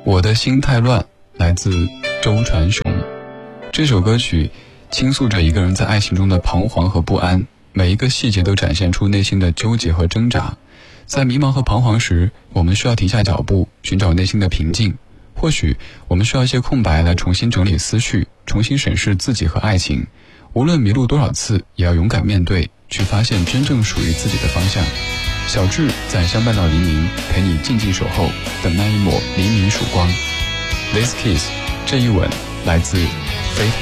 我的心太乱，来自周传雄。这首歌曲倾诉着一个人在爱情中的彷徨和不安，每一个细节都展现出内心的纠结和挣扎。在迷茫和彷徨时，我们需要停下脚步，寻找内心的平静。或许我们需要一些空白来重新整理思绪，重新审视自己和爱情。无论迷路多少次，也要勇敢面对，去发现真正属于自己的方向。小智在相伴到黎明，陪你静静守候，等那一抹黎明曙光。This kiss， 这一吻来自Faith